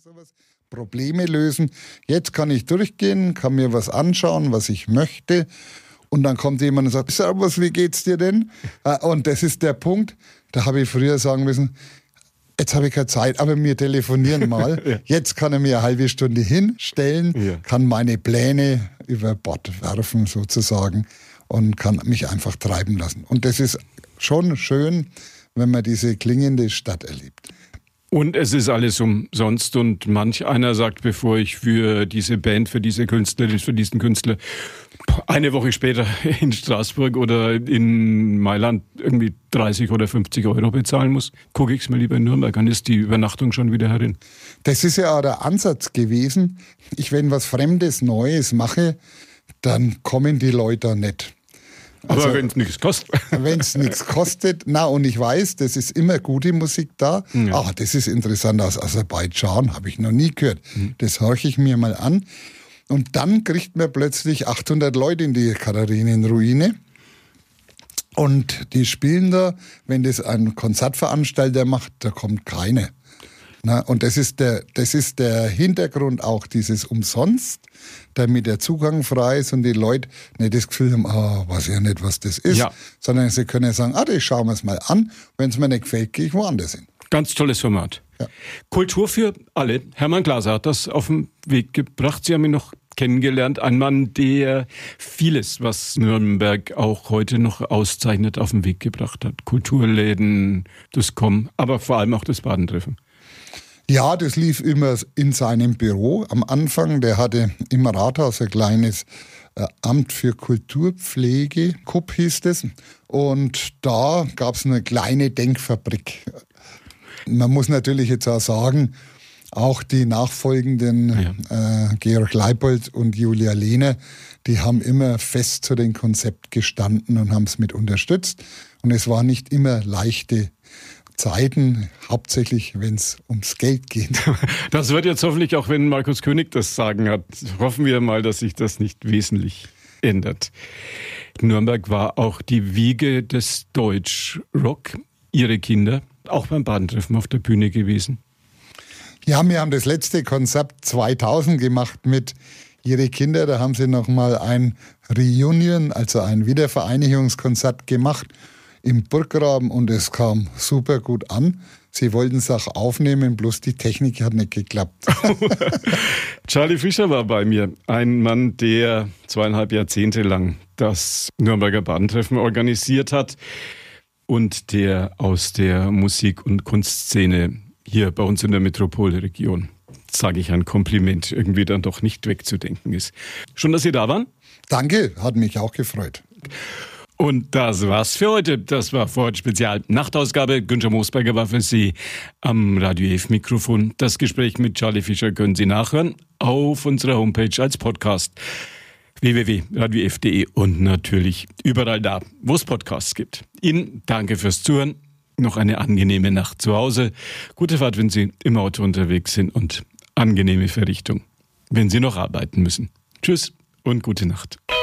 sowas. Probleme lösen. Jetzt kann ich durchgehen, kann mir was anschauen, was ich möchte. Und dann kommt jemand und sagt, Servus, wie geht's dir denn? Und das ist der Punkt, da habe ich früher sagen müssen, jetzt habe ich keine Zeit, aber wir telefonieren mal. Ja. Jetzt kann er mir eine halbe Stunde hinstellen, kann meine Pläne über Bord werfen sozusagen und kann mich einfach treiben lassen. Und das ist schon schön, wenn man diese klingende Stadt erlebt. Und es ist alles umsonst und manch einer sagt, bevor ich für diese Band, für diese Künstlerin, für diesen Künstler eine Woche später in Straßburg oder in Mailand irgendwie 30 oder 50 Euro bezahlen muss, gucke ich es mir lieber in Nürnberg, dann ist die Übernachtung schon wieder herin. Das ist ja auch der Ansatz gewesen. Wenn was Fremdes, Neues mache, dann kommen die Leute da nicht. Also, aber wenn es nichts kostet. Wenn es nichts kostet. Und ich weiß, das ist immer gute Musik da. Ja. Das ist interessant, aus Aserbaidschan, habe ich noch nie gehört. Das horche ich mir mal an. Und dann kriegt man plötzlich 800 Leute in die Katharinenruine. Und die spielen da, wenn das ein Konzertveranstalter macht, da kommt keine. Und das ist der Hintergrund auch dieses Umsonst, damit der Zugang frei ist und die Leute nicht das Gefühl haben, weiß ja nicht, was das ist, sondern sie können sagen, das schauen wir es mal an, wenn es mir nicht gefällt, gehe ich woanders hin. Ganz tolles Format. Ja. Kultur für alle. Hermann Glaser hat das auf den Weg gebracht. Sie haben ihn noch kennengelernt. Ein Mann, der vieles, was Nürnberg auch heute noch auszeichnet, auf den Weg gebracht hat. Kulturläden, das Kommen, aber vor allem auch das Badentreffen. Ja, das lief immer in seinem Büro am Anfang. Der hatte im Rathaus ein kleines Amt für Kulturpflege, KUP hieß das. Und da gab es eine kleine Denkfabrik. Man muss natürlich jetzt auch sagen, auch die nachfolgenden Georg Leipold und Julia Lehner, die haben immer fest zu dem Konzept gestanden und haben es mit unterstützt. Und es war nicht immer leichte Zeiten, hauptsächlich wenn es ums Geld geht. Das wird jetzt hoffentlich, auch wenn Markus König das Sagen hat, hoffen wir mal, dass sich das nicht wesentlich ändert. Nürnberg war auch die Wiege des Deutschrock. Ihre Kinder auch beim Badentreffen auf der Bühne gewesen. Ja, wir haben das letzte Konzert 2000 gemacht mit Ihre Kinder. Da haben sie nochmal ein Reunion, also ein Wiedervereinigungskonzert gemacht im Burggraben und es kam super gut an. Sie wollten es auch aufnehmen, bloß die Technik hat nicht geklappt. Charlie Fischer war bei mir, ein Mann, der 2,5 Jahrzehnte lang das Nürnberger Badentreffen organisiert hat und der aus der Musik- und Kunstszene hier bei uns in der Metropolregion, sage ich ein Kompliment, irgendwie dann doch nicht wegzudenken ist. Schön, dass Sie da waren. Danke, hat mich auch gefreut. Und das war's für heute. Das war Vorort Spezial Nachtausgabe. Günther Moosberger war für Sie am Radio F Mikrofon. Das Gespräch mit Charlie Fischer können Sie nachhören auf unserer Homepage als Podcast www.radiof.de und natürlich überall da, wo es Podcasts gibt. Ihnen danke fürs Zuhören. Noch eine angenehme Nacht zu Hause. Gute Fahrt, wenn Sie im Auto unterwegs sind und angenehme Verrichtung, wenn Sie noch arbeiten müssen. Tschüss und gute Nacht.